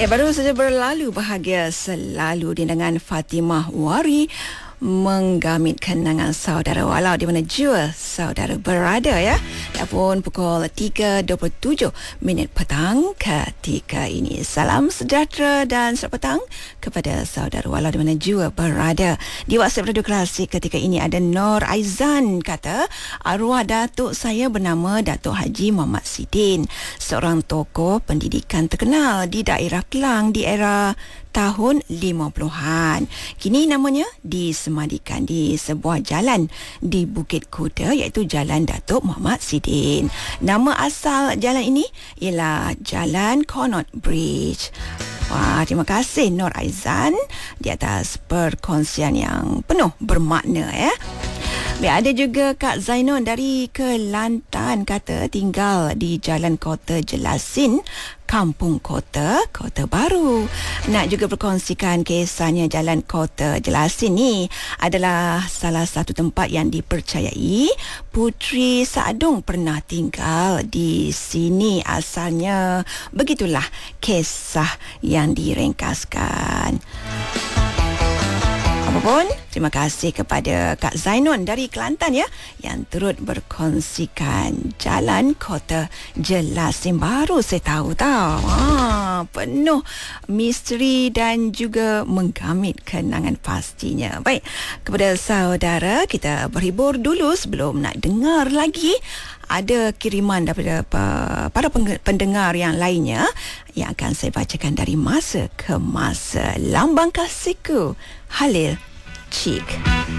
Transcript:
Baru saja berlalu bahagia selalu dengan Fatimah Wari menggamit kenangan saudara walau di mana jua saudara berada ya. Dah pun pukul 3.27 petang ketika ini. Salam sejahtera dan selamat petang kepada saudara walau di mana jua berada. Di WhatsApp Radio Klasik ketika ini ada Nur Aizan kata, arwah datuk saya bernama Datuk Haji Muhammad Sidin, seorang tokoh pendidikan terkenal di daerah Kelang di era tahun 50-an. Kini namanya disemadikan di sebuah jalan di Bukit Kuda iaitu Jalan Datuk Muhammad Sidin. Nama asal jalan ini ialah Jalan Connaught Bridge. Wah, terima kasih Nur Aizan di atas perkongsian yang penuh bermakna ya. Ada juga Kak Zainun dari Kelantan kata tinggal di Jalan Kota Jelasin, Kampung Kota, Kota Baru. Nak juga berkongsikan kisahnya Jalan Kota Jelasin ni adalah salah satu tempat yang dipercayai Puteri Saadung pernah tinggal di sini asalnya. Begitulah kisah yang diringkaskan. Apapun, terima kasih kepada Kak Zainun dari Kelantan ya yang turut berkongsikan Jalan Kota Jelasin. Baru saya tahu penuh misteri dan juga menggamit kenangan pastinya. Baik, kepada saudara kita berhibur dulu sebelum nak dengar lagi ada kiriman daripada para pendengar yang lainnya yang akan saya bacakan dari masa ke masa. Lambang kasihku, Halil Cik.